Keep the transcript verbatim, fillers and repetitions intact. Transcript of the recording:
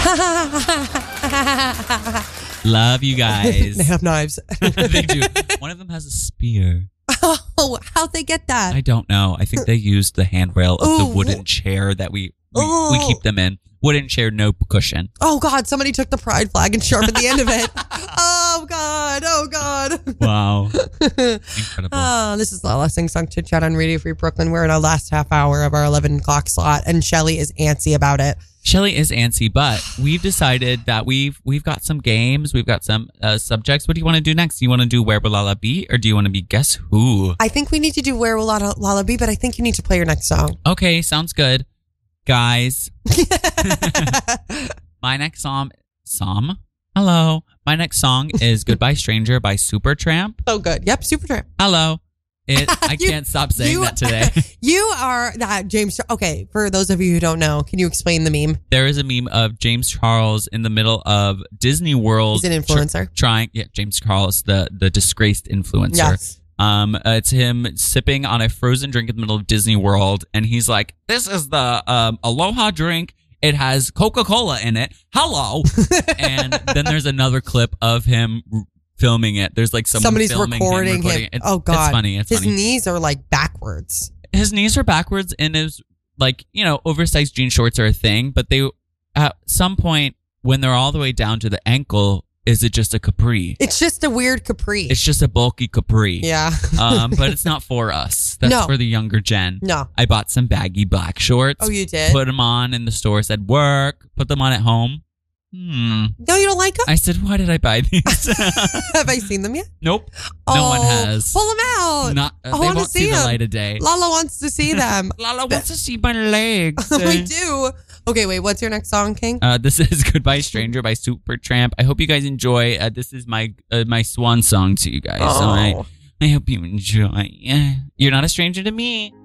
Love you guys. They have knives. They do. One of them has a spear. Oh, how'd they get that? I don't know. I think they used the handrail of Ooh. the wooden chair that we we, we keep them in. Wooden chair, no cushion. Oh, God. Somebody took the pride flag and sharpened the end of it. Oh, God. Oh, God. Wow. Incredible. Oh, this is Lala Sing Song Chit Chat on Radio Free Brooklyn. We're in our last half hour of our eleven o'clock slot, and Shelly is antsy about it. Shelly is antsy, but we've decided that we've we've got some games, we've got some uh, subjects. What do you want to do next? Do you want to do Where Will Lala Be, or do you want to be Guess Who? I think we need to do Where Will Lala, Lala Be, but I think you need to play your next song. Okay, sounds good. Guys, my next song, song? Hello. My next song is Goodbye Stranger by Supertramp. Oh, good. Yep, Supertramp. Hello. It, I You- can't stop saying you- that today. You are that James. Okay, for those of you who don't know, can you explain the meme? There is a meme of James Charles in the middle of Disney World. He's an influencer. tr- trying, yeah, James Charles, the, the disgraced influencer. Yes. Um, uh, it's him sipping on a frozen drink in the middle of Disney World, and he's like, "This is the um, Aloha drink. It has Coca-Cola in it. Hello." And then there's another clip of him r- filming it. There's like someone Somebody's filming recording him. recording him. it. It's, Oh, God. it's funny. It's His funny. knees are like backwards. His knees are backwards, and his like you know oversized jean shorts are a thing, but they at some point when they're all the way down to the ankle, is it just a capri? It's just a weird capri. It's just a bulky capri. Yeah. um, but it's not for us. That's No. for the younger gen. No. I bought some baggy black shorts. Oh, you did? Put them on in the store. Said work. Put them on at home. Hmm. No, you don't like them? I said, why did I buy these? Have I seen them yet? Nope. No Oh, one has. Pull them out. Not. Uh, I they want to won't see, see the them. light of day. Lala wants to see them. Lala wants to see my legs. We do. Okay, wait. What's your next song, King? Uh, this is "Goodbye Stranger" by Supertramp. I hope you guys enjoy. Uh, this is my uh, my swan song to you guys. So I, Oh. I hope you enjoy. You're not a stranger to me.